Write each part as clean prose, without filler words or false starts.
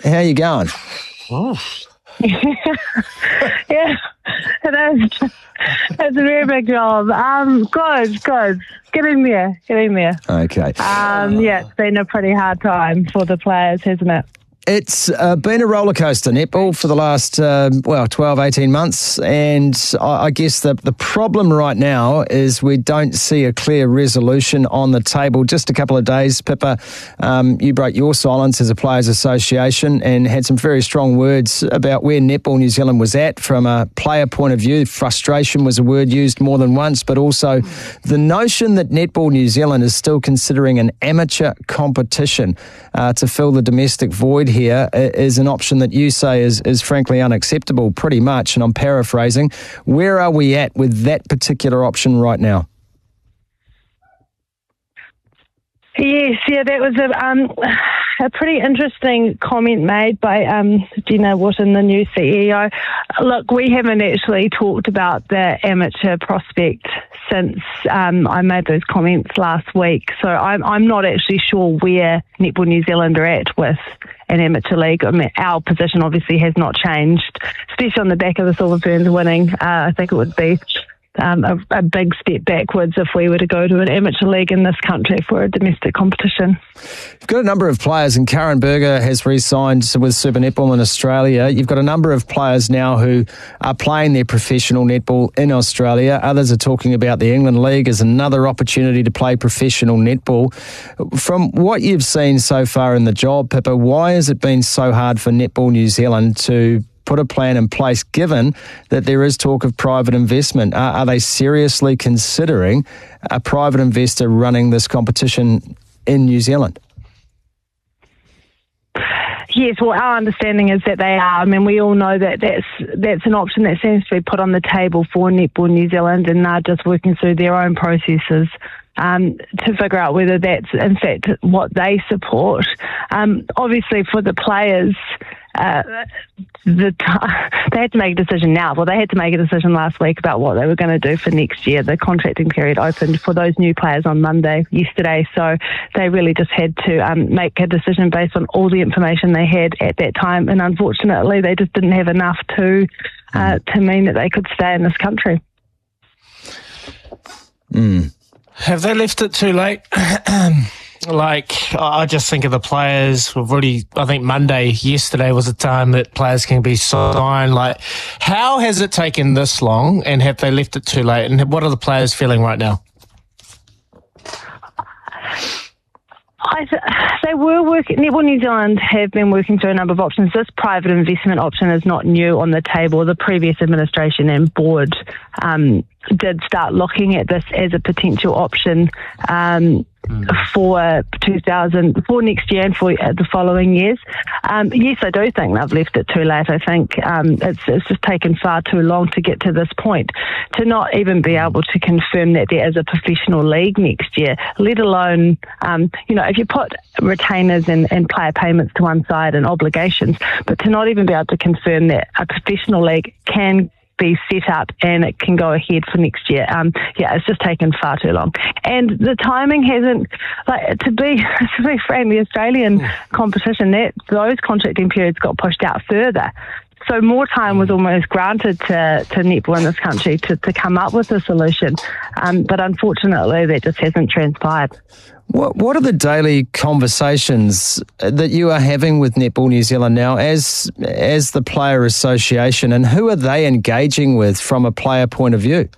How are you going? Oh. Yeah, it is. It's a very big job. Good. Getting there. Okay. It's been a pretty hard time for the players, hasn't it? It's been a roller coaster, netball, for the last, 12, 18 months. And I guess the problem right now is we don't see a clear resolution on the table. Just a couple of days, Pippa, you broke your silence as a Players Association and had some very strong words about where Netball New Zealand was at from a player point of view. Frustration was a word used more than once, but also the notion that Netball New Zealand is still considering an amateur competition to fill the domestic void here is an option that you say is frankly unacceptable, pretty much, and I'm paraphrasing. Where are we at with that particular option right now? Yes, that was a pretty interesting comment made by Gina Wotton, the new CEO. Look, we haven't actually talked about the amateur prospect since I made those comments last week, so I'm not actually sure where Netball New Zealand are at with an amateur league. I mean, our position obviously has not changed, especially on the back of the Silver Ferns winning. I think it would be a big step backwards if we were to go to an amateur league in this country for a domestic competition. You've got a number of players, and Karen Berger has re-signed with Super Netball in Australia. You've got a number of players now who are playing their professional netball in Australia. Others are talking about the England League as another opportunity to play professional netball. From what you've seen so far in the job, Pippa, why has it been so hard for Netball New Zealand to put a plan in place, given that there is talk of private investment? Are they seriously considering a private investor running this competition in New Zealand? Yes, well, our understanding is that they are. I mean, we all know that that's an option that seems to be put on the table for Netball New Zealand, and they're just working through their own processes to figure out whether that's, in fact, what they support. Obviously, for the players, they had to make a decision now. Well, they had to make a decision last week about what they were going to do for next year. The contracting period opened for those new players on yesterday, so they really just had to make a decision based on all the information they had at that time, and unfortunately they just didn't have enough to mean that they could stay in this country. Have they left it too late? I just think of the players. We've already, I think yesterday was the time that players can be signed. How has it taken this long, and have they left it too late? And what are the players feeling right now? They were working. Netball New Zealand have been working through a number of options. This private investment option is not new on the table. The previous administration and board did start looking at this as a potential option for next year and for the following years. Yes, I do think they've left it too late. I think it's just taken far too long to get to this point, to not even be able to confirm that there is a professional league next year, let alone, if you put retainers and player payments to one side and obligations, but to not even be able to confirm that a professional league can be set up and it can go ahead for next year. It's just taken far too long. And the timing hasn't, to be frank, the Australian competition, those contracting periods got pushed out further. So more time was almost granted to netball in this country to come up with a solution. But unfortunately, that just hasn't transpired. What are the daily conversations that you are having with Netball New Zealand now as the player association, and who are they engaging with from a player point of view?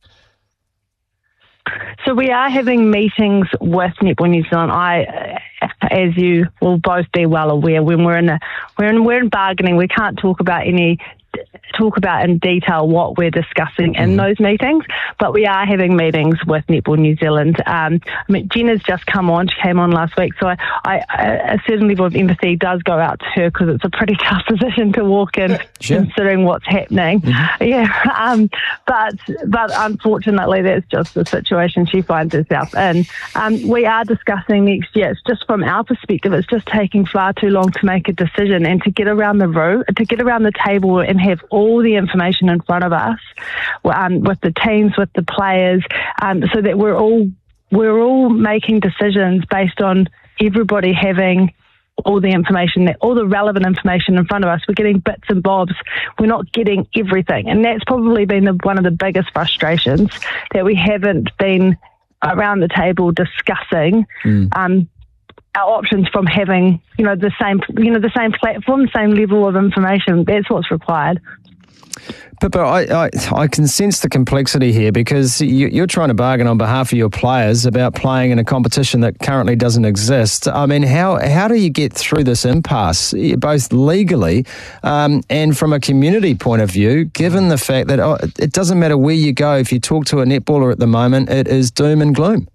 So we are having meetings with Netball New Zealand. As you will both be well aware, when we're in bargaining, we can't talk about in detail what we're discussing in those meetings, but we are having meetings with Netball New Zealand. Jenna's just came on last week, so a certain level of empathy does go out to her, because it's a pretty tough position to walk in, considering what's happening. But unfortunately, that's just the situation she finds herself in. We are discussing next year. It's just from our perspective, it's just taking far too long to make a decision and to get around the table and have all the information in front of us, with the teams, with the players, so that we're all making decisions based on everybody having all the information, all the relevant information in front of us. We're getting bits and bobs. We're not getting everything. And that's probably been one of the biggest frustrations, that we haven't been around the table discussing our options from having, the same platform, the same level of information. That's what's required. Pippa, I can sense the complexity here, because you're trying to bargain on behalf of your players about playing in a competition that currently doesn't exist. I mean, how do you get through this impasse, both legally and from a community point of view, given the fact that it doesn't matter where you go, if you talk to a netballer at the moment, it is doom and gloom?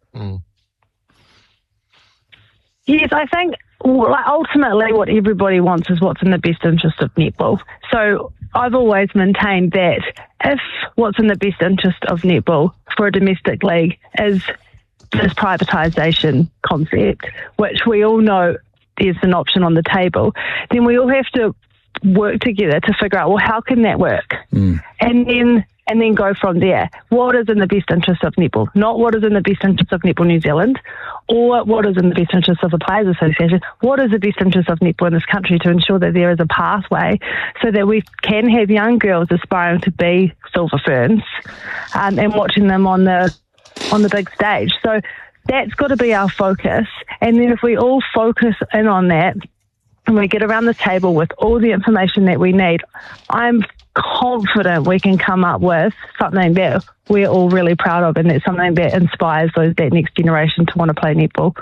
Yes, I think ultimately what everybody wants is what's in the best interest of netball. So I've always maintained that if what's in the best interest of netball for a domestic league is this privatisation concept, which we all know is an option on the table, then we all have to work together to figure out, well, how can that work? And then go from there. What is in the best interest of netball? Not what is in the best interest of Netball New Zealand, or what is in the best interest of the Players Association. What is the best interest of netball in this country to ensure that there is a pathway so that we can have young girls aspiring to be Silver Ferns and watching them on the big stage. So that's got to be our focus. And then if we all focus in on that and we get around the table with all the information that we need, I'm confident we can come up with something that we're all really proud of, and that's something that inspires that next generation to want to play netball.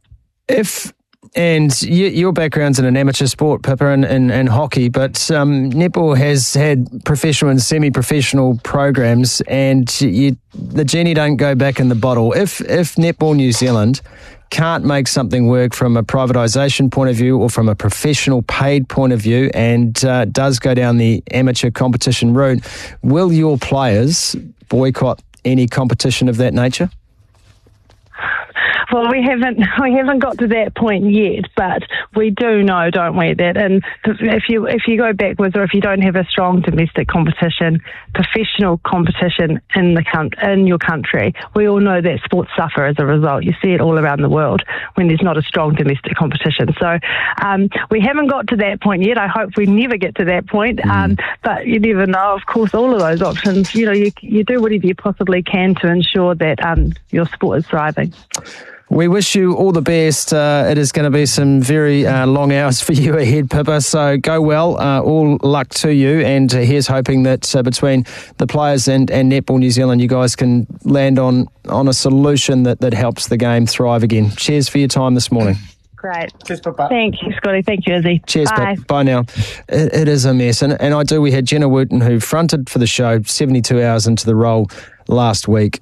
And your background's in an amateur sport, Pippa, and hockey, but netball has had professional and semi-professional programs, and the genie don't go back in the bottle. If Netball New Zealand can't make something work from a privatisation point of view or from a professional paid point of view, and does go down the amateur competition route, will your players boycott any competition of that nature? Well, we haven't got to that point yet, but we do know, don't we, that if you go backwards, or if you don't have a strong domestic competition, professional competition in your country, we all know that sports suffer as a result. You see it all around the world when there's not a strong domestic competition. So we haven't got to that point yet. I hope we never get to that point, but you never know. Of course, all of those options, you do whatever you possibly can to ensure that your sport is thriving. We wish you all the best. It is going to be some very long hours for you ahead, Pippa, so go well. All luck to you, and here's hoping that between the players and Netball New Zealand, you guys can land on a solution that helps the game thrive again. Cheers for your time this morning. Great. Cheers, Pippa. Thank you, Scotty. Thank you, Izzy. Cheers, Bye. Pip. Bye now. It is a mess. And we had Jenna Wooten, who fronted for the show 72 hours into the role last week.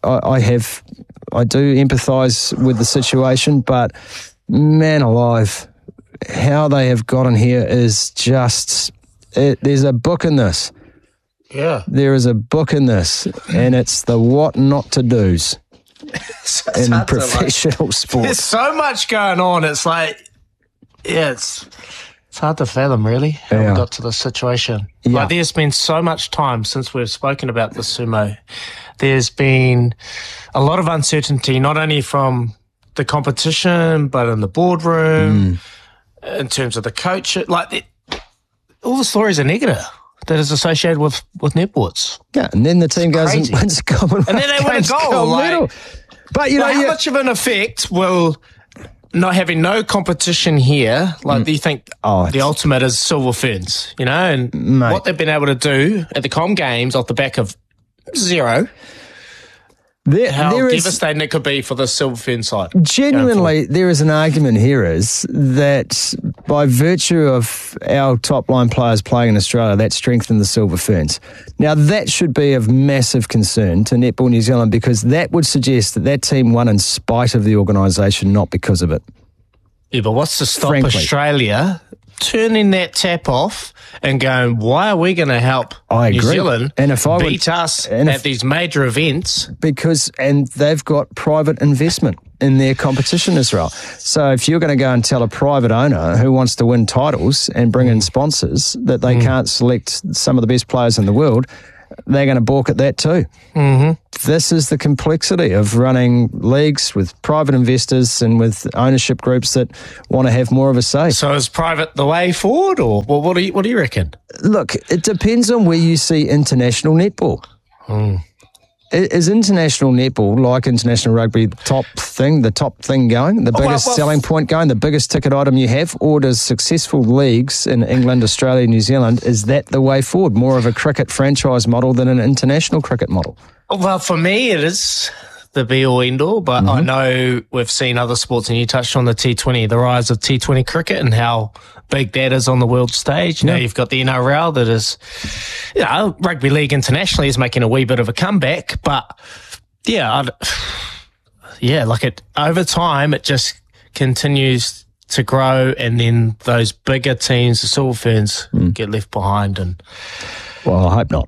I do empathise with the situation, but man alive, how they have gotten here is just... there's a book in this. Yeah. There is a book in this, and it's the what not to do's in professional sport. There's so much going on. It's like, it's hard to fathom, really, how we got to this situation. Yeah. Like, there's been so much time since we've spoken about the sumo. There's been a lot of uncertainty, not only from the competition, but in the boardroom, in terms of the coach. All the stories are negative that is associated with netballs. Yeah, and then the team goes and wins a Commonwealth. And then they win a gold. But, how much of an effect will not having no competition here, do you think the ultimate is Silver Ferns, and what they've been able to do at the Com Games off the back of zero, how devastating it could be for the Silver Fern side. Genuinely, there is an argument here is that by virtue of our top-line players playing in Australia, that strengthened the Silver Ferns. Now, that should be of massive concern to Netball New Zealand, because that would suggest that team won in spite of the organisation, not because of it. Yeah, but what's to stop Australia turning that tap off and going, why are we going to help New Zealand beat us at these major events? And they've got private investment in their competition as well. So if you're going to go and tell a private owner who wants to win titles and bring in sponsors that they can't select some of the best players in the world, they're going to balk at that too. Mm-hmm. This is the complexity of running leagues with private investors and with ownership groups that want to have more of a say. So is private the way forward, or what do you reckon? Look, it depends on where you see international netball. Is international netball, like international rugby, the top thing going, the biggest selling point going, the biggest ticket item you have? Or does successful leagues in England, Australia, New Zealand, is that the way forward? More of a cricket franchise model than an international cricket model? Well, for me, it is the be-all, end-all, but I know we've seen other sports, and you touched on the T20, the rise of T20 cricket and how big that is on the world stage. Now you've got the NRL that is, rugby league internationally is making a wee bit of a comeback, but over time it just continues to grow, and then those bigger teams, the Silver Ferns, get left behind. And well, I hope not.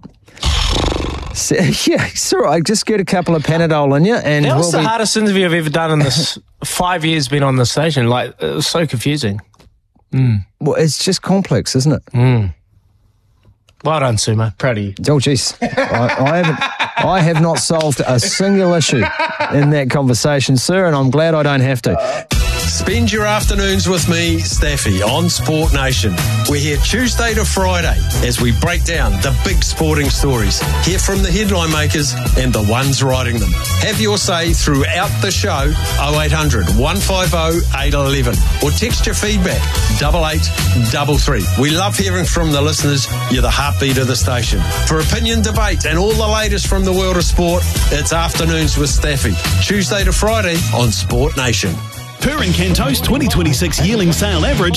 So, it's all right. Just get a couple of Panadol in you. And that was the hardest interview I've ever done in this 5 years been on the station. Like, it was so confusing. Well, it's just complex, isn't it? Well done, Sumo. Proud of you. Oh, geez. I have not solved a single issue in that conversation, sir, and I'm glad I don't have to. Spend your afternoons with me, Staffy, on Sport Nation. We're here Tuesday to Friday as we break down the big sporting stories. Hear from the headline makers and the ones writing them. Have your say throughout the show, 0800 150 811, or text your feedback, 8833. We love hearing from the listeners. You're the heartbeat of the station. For opinion, debate, and all the latest from the world of sport, it's Afternoons with Staffy, Tuesday to Friday on Sport Nation. Purin Canto's 2026 yearling sale average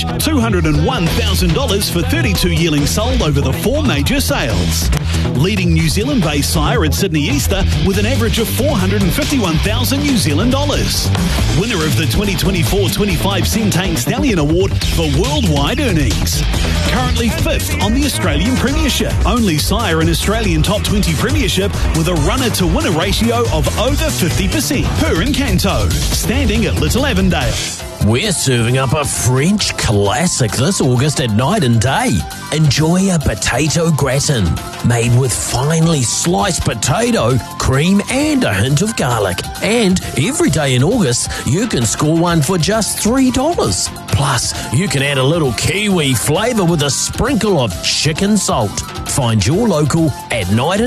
$201,000 for 32 yearlings sold over the 4 major sales. Leading New Zealand-based sire at Sydney Easter with an average of 451,000 New Zealand dollars. Winner of the 2024-25 Centane Stallion Award for worldwide earnings. Currently 5th on the Australian Premiership. Only sire in Australian Top 20 Premiership with a runner-to-winner ratio of over 50%. Purin Canto, standing at Little Avondale. We're serving up a French classic this August at Night and Day. Enjoy a potato gratin made with finely sliced potato, cream and a hint of garlic. And every day in August, you can score one for just $3. Plus, you can add a little kiwi flavour with a sprinkle of chicken salt. Find your local at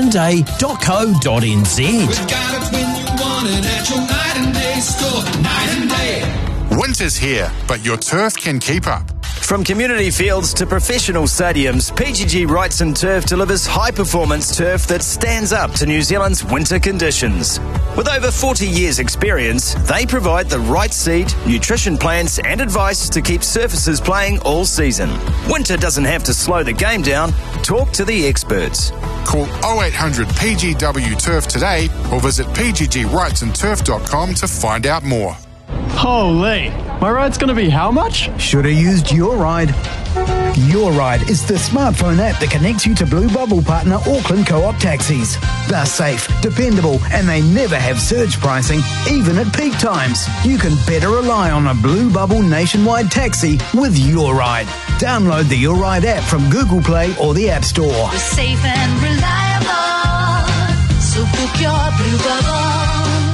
nightandday.co.nz. We've got it when you want it at your Night and Day store. Night and Day. Winter's here, but your turf can keep up. From community fields to professional stadiums, PGG Wrights and Turf delivers high-performance turf that stands up to New Zealand's winter conditions. With over 40 years' experience, they provide the right seed, nutrition plans and advice to keep surfaces playing all season. Winter doesn't have to slow the game down. Talk to the experts. Call 0800 PGW Turf today or visit pggwrightsandturf.com to find out more. Holy, my ride's going to be how much? Should have used Your Ride. Your Ride is the smartphone app that connects you to Blue Bubble partner Auckland Co-op taxis. They're safe, dependable, and they never have surge pricing, even at peak times. You can better rely on a Blue Bubble nationwide taxi with Your Ride. Download the Your Ride app from Google Play or the App Store. We're safe and reliable, so book your Blue Bubble.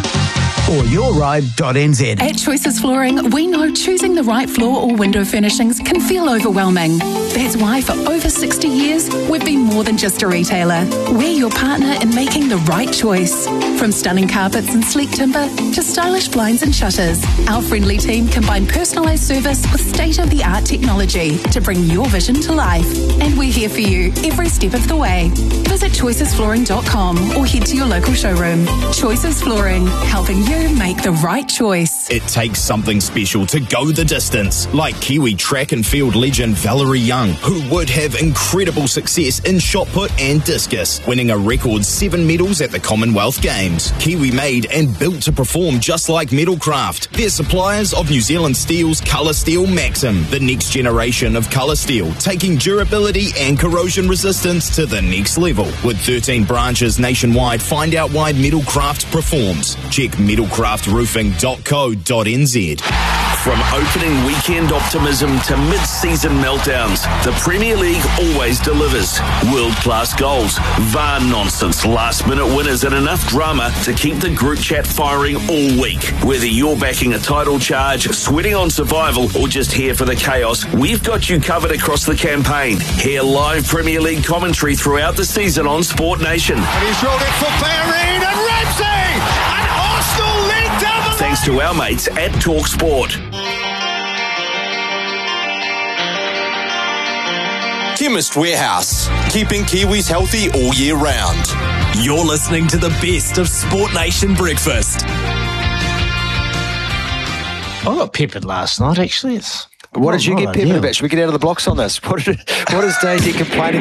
Or yourride.nz. At Choices Flooring, we know choosing the right floor or window furnishings can feel overwhelming. That's why for over 60 years, we've been more than just a retailer. We're your partner in making the right choice. From stunning carpets and sleek timber to stylish blinds and shutters, our friendly team combine personalised service with state-of-the-art technology to bring your vision to life. And we're here for you every step of the way. Visit choicesflooring.com or head to your local showroom. Choices Flooring, helping you make the right choice. It takes something special to go the distance, like Kiwi track and field legend Valerie Young, who would have incredible success in shot put and discus, winning a record 7 medals at the Commonwealth Games. Kiwi made and built to perform just like Metalcraft. They're suppliers of New Zealand Steel's Colour Steel Maxim, the next generation of colour steel, taking durability and corrosion resistance to the next level. With 13 branches nationwide, find out why Metalcraft performs. Check metalcraftroofing.co.nz. From opening weekend optimism to mid-season meltdowns, the Premier League always delivers. World-class goals, VAR nonsense, last-minute winners and enough drama to keep the group chat firing all week. Whether you're backing a title charge, sweating on survival or just here for the chaos, we've got you covered across the campaign. Hear live Premier League commentary throughout the season on Sport Nation. And he's rolled it for Bellerin and Ramsey! And Arsenal lead down the Thanks to our mates at TalkSport. Chemist Warehouse, keeping Kiwis healthy all year round. You're listening to the best of Sport Nation breakfast. I got peppered last night, actually. What did you get peppered about? Should we get out of the blocks on this? What is Daisy complaining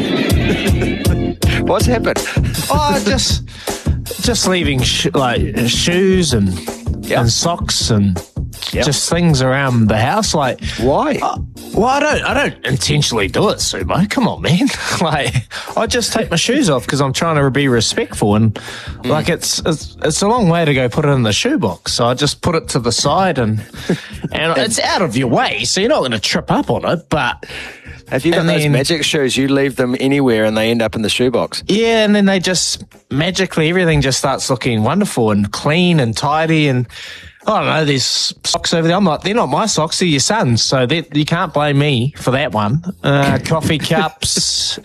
about? What's happened? Oh, just leaving shoes and socks and just things around the house. Like, why? Well, I don't intentionally do it, Sumo. Come on, man. I just take my shoes off because I'm trying to be respectful, and it's a long way to go put it in the shoebox. So I just put it to the side, and it's out of your way, so you're not going to trip up on it. But have you got those magic shoes? You leave them anywhere, and they end up in the shoebox. Yeah, and then they just magically everything just starts looking wonderful and clean and tidy and. I don't know, there's socks over there. I'm like, they're not my socks, they're your son's. So you can't blame me for that one. Coffee cups,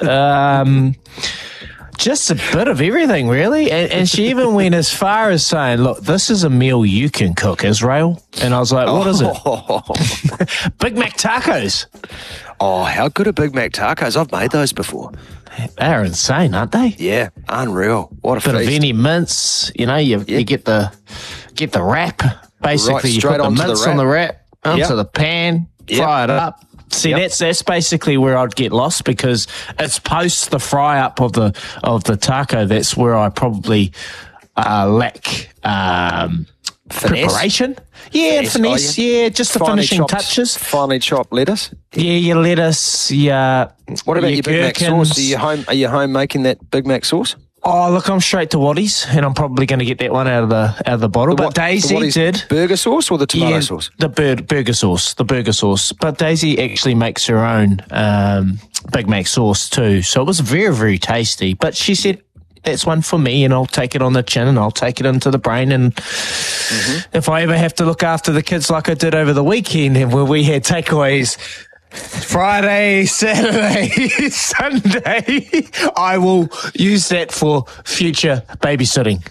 just a bit of everything, really. And she even went as far as saying, look, this is a meal you can cook, Israel. And I was like, what is it? Big Mac tacos. Oh, how good are Big Mac tacos? I've made those before. They're insane, aren't they? Yeah, unreal. What a bit feast. of any mince, you get the wrap. Basically, right, you put the mince on the wrap, onto the pan, fry it up. See, that's basically where I'd get lost because it's post the fry up of the taco. That's where I probably lack preparation. Yeah, finesse. Yeah, just the finishing touches. Finely chopped lettuce. Yeah, your lettuce. Yeah. What about your Big Mac sauce? Are you home making that Big Mac sauce? Oh, look, I'm straight to Waddy's, and I'm probably going to get that one out of the bottle. But Daisy did burger sauce or the tomato sauce? The burger sauce. But Daisy actually makes her own Big Mac sauce too, so it was very, very tasty. But she said, that's one for me, and I'll take it on the chin, and I'll take it into the brain. And if I ever have to look after the kids like I did over the weekend, where we had takeaways Friday, Saturday, Sunday, I will use that for future babysitting.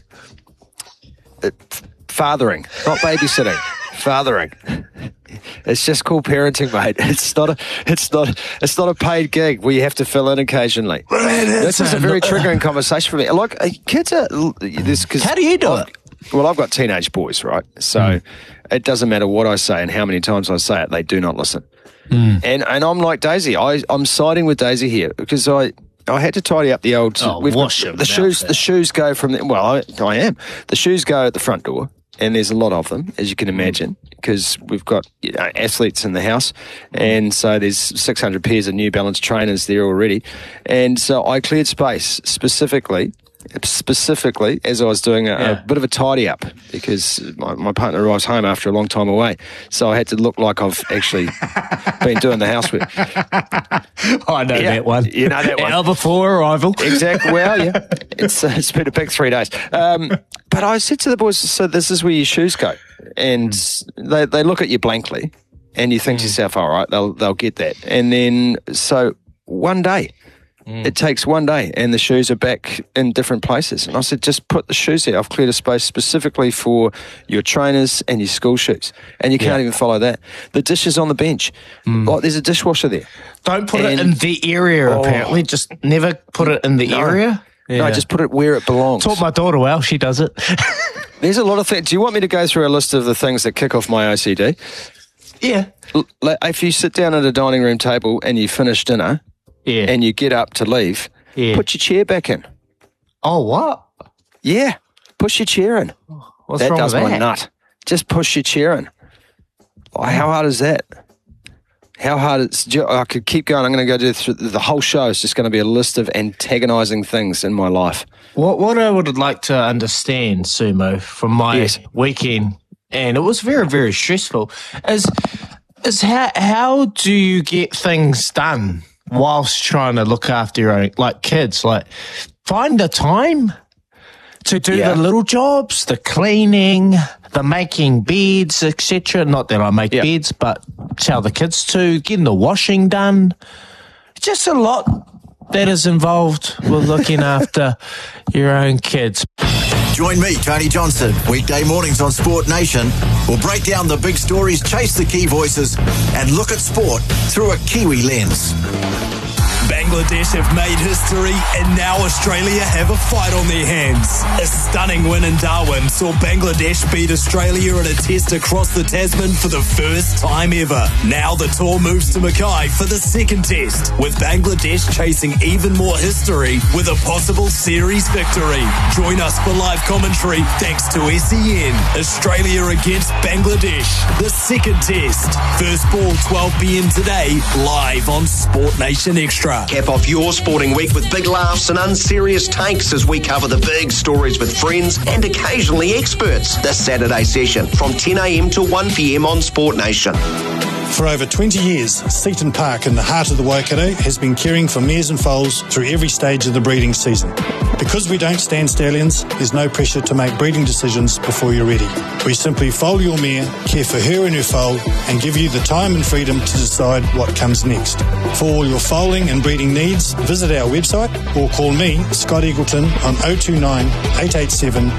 Fathering, not babysitting. Fathering. It's just called parenting, mate. It's not a paid gig where you have to fill in occasionally. This is a very triggering conversation for me. Like, kids are this. How do you do it? Well, I've got teenage boys, right? So it doesn't matter what I say and how many times I say it, they do not listen. And I'm like Daisy. I'm siding with Daisy here because I had to tidy up the old. Wash them. The shoes. The shoes go from the. Well, I am. The shoes go at the front door, and there's a lot of them, as you can imagine, because we've got athletes in the house, and so there's 600 pairs of New Balance trainers there already, and so I cleared space specifically as I was doing a bit of a tidy up because my partner arrives home after a long time away, so I had to look like I've actually been doing the housework. I know that one. You know that one. Hour before arrival. Exactly. Well, yeah, it's been a big 3 days. But I said to the boys, so this is where your shoes go, and they look at you blankly, and you think to yourself, all right, they'll get that, and then so one day. It takes one day and the shoes are back in different places. And I said, just put the shoes there. I've cleared a space specifically for your trainers and your school shoes. And you can't even follow that. The dishes on the bench. Like, there's a dishwasher there. Don't put it in the area, apparently. Just never put it in the area. No, just put it where it belongs. Taught my daughter well. She does it. There's a lot of things. Do you want me to go through a list of the things that kick off my OCD? Yeah. If you sit down at a dining room table and you finish dinner... and you get up to leave, put your chair back in. Oh, what? Yeah, push your chair in. What's wrong with that? That does my nut. Just push your chair in. Oh, how hard is that? How hard is... I could keep going. I'm going to go do through the whole show. It's just going to be a list of antagonising things in my life. What I would like to understand, Sumo, from my weekend and it was very, very stressful. Is how do you get things done whilst trying to look after your own, like kids? Like, find the time to do the little jobs, the cleaning, the making beds, etc. Not that I make beds, but tell the kids to, getting the washing done. Just a lot that is involved with looking after your own kids. Join me, Tony Johnson, weekday mornings on Sport Nation. We'll break down the big stories, chase the key voices, and look at sport through a Kiwi lens. Bangladesh have made history, and now Australia have a fight on their hands. A stunning win in Darwin saw Bangladesh beat Australia in a test across the Tasman for the first time ever. Now the tour moves to Mackay for the second test, with Bangladesh chasing even more history with a possible series victory. Join us for live commentary thanks to SEN. Australia against Bangladesh, the second test. First ball 12 p.m. today, live on Sport Nation Extra. Cap off your sporting week with big laughs and unserious takes as we cover the big stories with friends and occasionally experts. This Saturday session from 10 a.m. to 1 p.m. on Sport Nation. For over 20 years, Seaton Park in the heart of the Waikato has been caring for mares and foals through every stage of the breeding season. Because we don't stand stallions, there's no pressure to make breeding decisions before you're ready. We simply foal your mare, care for her and her foal, and give you the time and freedom to decide what comes next. For all your foaling and breeding needs, visit our website or call me, Scott Eagleton, on 029 887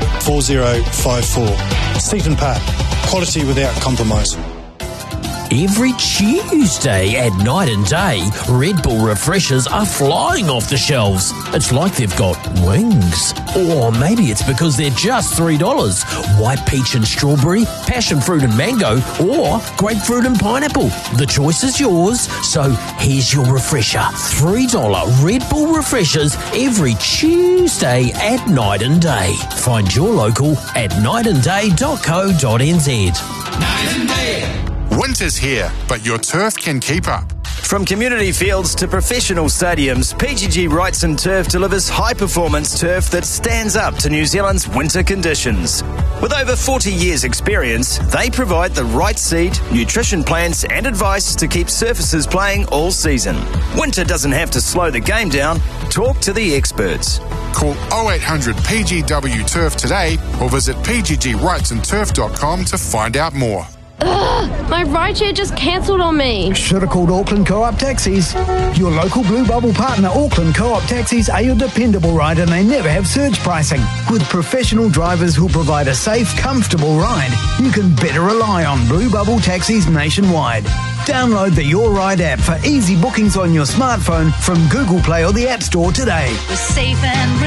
4054. Seaton Park, quality without compromise. Every Tuesday at Night and Day, Red Bull refreshers are flying off the shelves. It's like they've got wings. Or maybe it's because they're just $3. White peach and strawberry, passion fruit and mango, or grapefruit and pineapple. The choice is yours. So here's your refresher. $3 Red Bull refreshers every Tuesday at Night and Day. Find your local at nightandday.co.nz. Night and Day. Winter's here, but your turf can keep up. From community fields to professional stadiums, PGG Wrightson Turf delivers high-performance turf that stands up to New Zealand's winter conditions. With over 40 years' experience, they provide the right seed, nutrition plans and advice to keep surfaces playing all season. Winter doesn't have to slow the game down. Talk to the experts. Call 0800 PGW Turf today or visit pggwrightsonturf.com to find out more. Ugh, my rideshare just cancelled on me. Should have called Auckland Co-op Taxis. Your local Blue Bubble partner, Auckland Co-op Taxis, are your dependable ride and they never have surge pricing. With professional drivers who'll provide a safe, comfortable ride, you can better rely on Blue Bubble Taxis nationwide. Download the Your Ride app for easy bookings on your smartphone from Google Play or the App Store today. We're safe and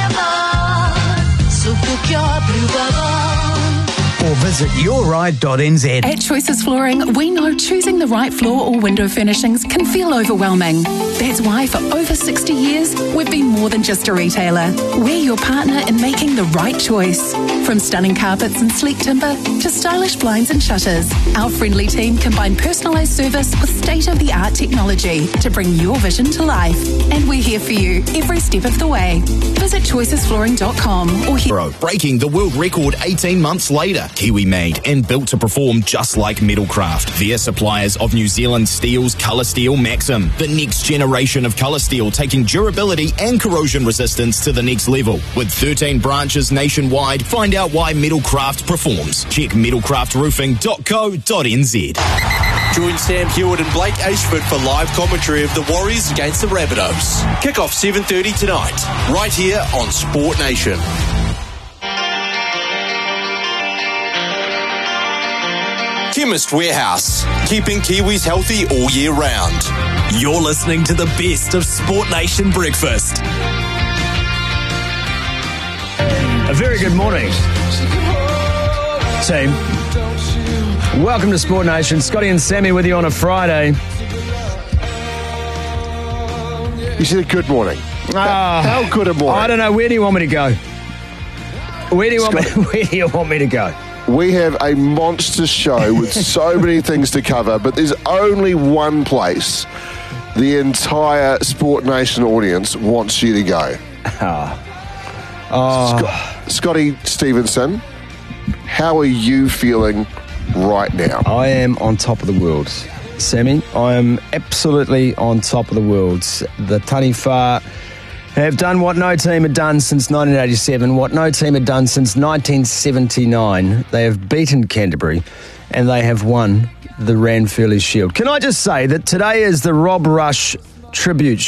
reliable, so book your Blue Bubble. Or visit yourride.nz. At Choices Flooring, we know choosing the right floor or window furnishings can feel overwhelming. That's why for over 60 years, we've been more than just a retailer. We're your partner in making the right choice. From stunning carpets and sleek timber to stylish blinds and shutters, our friendly team combine personalised service with state-of-the-art technology to bring your vision to life. And we're here for you every step of the way. Visit choicesflooring.com or breaking the world record 18 months later. Kiwi made and built to perform just like Metalcraft. They're suppliers of New Zealand Steel's Colour Steel Maxim, the next generation of colour steel, taking durability and corrosion resistance to the next level. With 13 branches nationwide, find out why Metalcraft performs. Check metalcraftroofing.co.nz. Join Sam Hewitt and Blake Ashford for live commentary of the Warriors against the Rabbitohs. Kick-off 7:30 tonight, right here on Sport Nation. Chemist Warehouse, keeping Kiwis healthy all year round. You're listening to the best of Sport Nation breakfast. A very good morning, team. Welcome to Sport Nation. Scotty and Sammy with you on a Friday. You said good morning. How good a morning? I don't know. Where do you want me to go? Where do you want me to go? We have a monster show with so many things to cover, but there's only one place the entire Sport Nation audience wants you to go. Scotty Stevenson, how are you feeling right now? I am on top of the world, Sammy. I am absolutely on top of the world. The Taniwha have done what no team had done since 1987, what no team had done since 1979. They have beaten Canterbury and they have won the Ranfurly Shield. Can I just say that today is the Rob Rush tribute